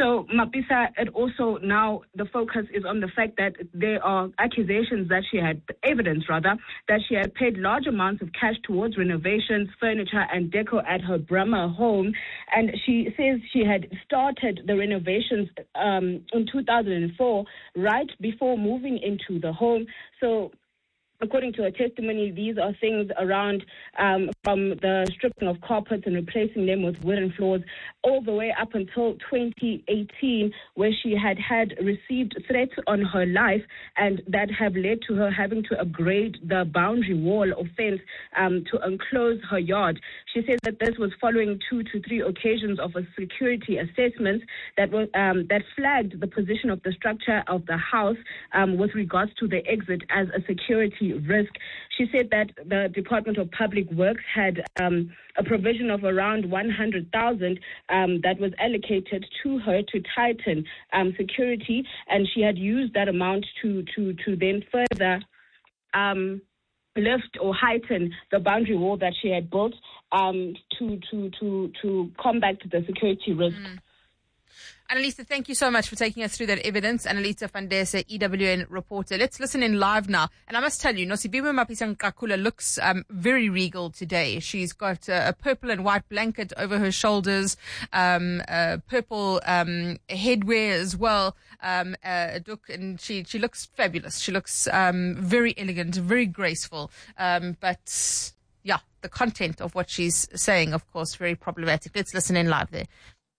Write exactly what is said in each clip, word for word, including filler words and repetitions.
So, Mapisa, it also now the focus is on the fact that there are accusations that she had, evidence rather, that she had paid large amounts of cash towards renovations, furniture, and deco at her Brahma home. And she says she had started the renovations um, in two thousand four, right before moving into the home. So, according to her testimony, these are things around um, from the stripping of carpets and replacing them with wooden floors, all the way up until twenty eighteen, where she had had received threats on her life, and that have led to her having to upgrade the boundary wall or fence um, to enclose her yard. She says that this was following two to three occasions of a security assessment that was um, that flagged the position of the structure of the house um, with regards to the exit as a security risk. She said that the Department of Public Works had um, a provision of around one hundred thousand um, that was allocated to her to tighten um, security, and she had used that amount to to to then further um, lift or heighten the boundary wall that she had built um, to to to to combat the security risk. Mm. Annalisa, thank you so much for taking us through that evidence. Annalisa van Dese, E W N reporter. Let's listen in live now. And I must tell you, Nosiviwe Mapisa-Nqakula looks um, very regal today. She's got uh, a purple and white blanket over her shoulders, um, uh, purple um, headwear as well, um, uh, duk, and she, she looks fabulous. She looks um, very elegant, very graceful. Um, but, yeah, the content of what she's saying, of course, very problematic. Let's listen in live there.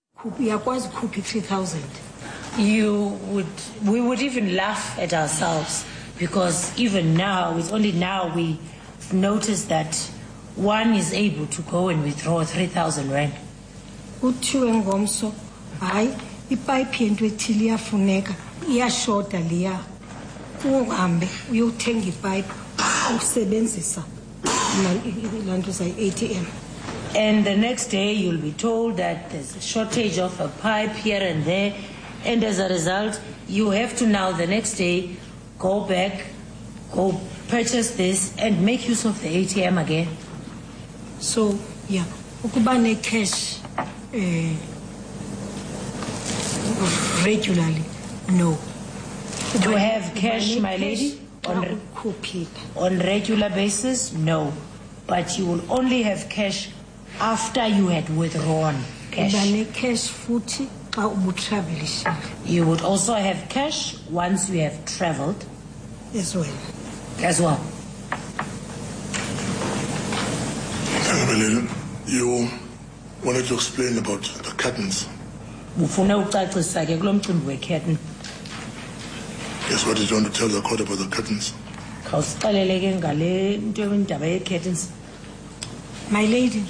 three thousand. You would, we would even laugh at ourselves, because even now, it's only now we notice that one is able to go and withdraw three thousand rand. Uthiwe ngomso, hayi ipipe yento ethile iyafuneka, iyashota liya. Uhambe uyothenga ipipe usebenzisa lanto zayi A T M. And the next day you'll be told that there's a shortage of a pipe here and there, and as a result you have to now the next day go back, go purchase this and make use of the A T M again. So yeah, ukuba ne cash uh, regularly, no. To have cash, my lady, on, on regular basis, no. But you will only have cash after you had withdrawn cash. You would also have cash once you have traveled. As well. As well. You wanted to explain about the curtains. Yes, what did you want to tell the court about the curtains? My lady,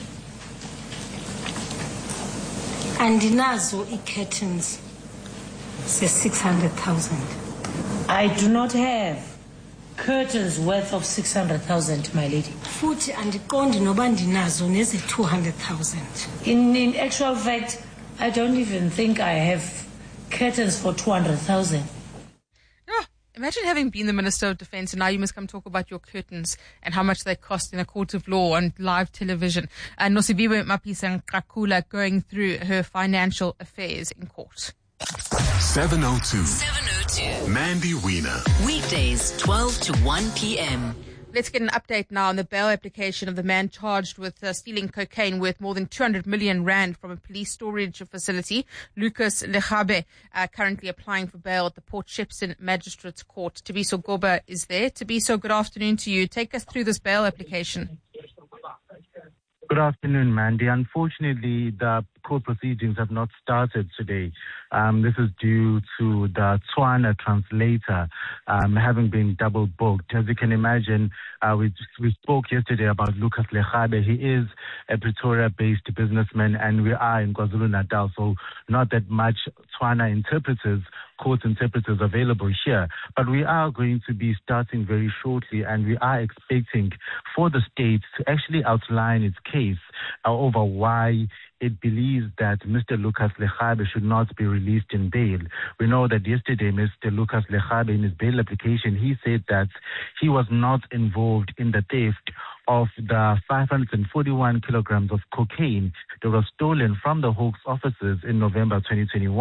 andinazo i-curtains se six hundred thousand. I do not have curtains worth of six hundred thousand, my lady. Futhi andiqondi noba ndinazo neze two hundred thousand. In in actual fact, I don't even think I have curtains for two hundred thousand. Imagine having been the Minister of Defence and now you must come talk about your curtains and how much they cost in a court of law on live television. And Nosiviwe Mapisa-Nqakula going through her financial affairs in court. seven oh two. seven oh two. Mandy Wiener. Weekdays, twelve to one p.m. Let's get an update now on the bail application of the man charged with uh, stealing cocaine worth more than two hundred million rand from a police storage facility. Lucas Lekgabe, uh, currently applying for bail at the Port Shepstone Magistrates Court. Tabiso Goba is there. Tabiso, good afternoon to you. Take us through this bail application. Good afternoon, Mandy. Unfortunately, the court proceedings have not started today. Um, this is due to the Tswana translator um, having been double booked. As you can imagine, uh, we we spoke yesterday about Lucas Lekgabe. He is a Pretoria-based businessman, and we are in KwaZulu-Natal, so not that much Tswana interpreters, court interpreters available here. But we are going to be starting very shortly, and we are expecting for the state to actually outline its case uh, over why it believes that Mister Lucas Lekgabe should not be released in bail. We know that yesterday, Mister Lucas Lekgabe, in his bail application, he said that he was not involved in the theft of the five hundred forty-one kilograms of cocaine that was stolen from the Hawks offices in November twenty twenty-one.